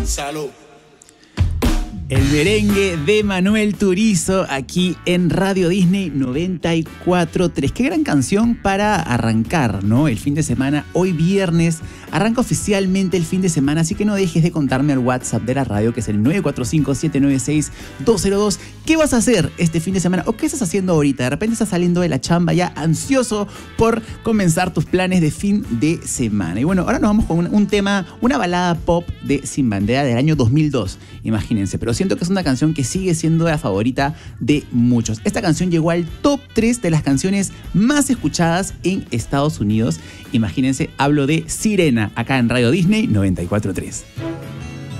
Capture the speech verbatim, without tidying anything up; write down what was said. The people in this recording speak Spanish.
Salud. El merengue de Manuel Turizo aquí en Radio Disney noventa y cuatro punto tres. Qué gran canción para arrancar, ¿no? El fin de semana, hoy viernes, arranca oficialmente el fin de semana, así que no dejes de contarme al WhatsApp de la radio, que es el nueve cuatro cinco, siete nueve seis, dos cero dos. ¿Qué vas a hacer este fin de semana? ¿O qué estás haciendo ahorita? De repente estás saliendo de la chamba ya ansioso por comenzar tus planes de fin de semana. Y bueno, ahora nos vamos con un, un tema, una balada pop de Sin Bandera del año dos mil dos, imagínense, pero siento que es una canción que sigue siendo la favorita de muchos. Esta canción llegó al top tres de las canciones más escuchadas en Estados Unidos. Imagínense, hablo de Sirena, acá en Radio Disney noventa y cuatro punto tres.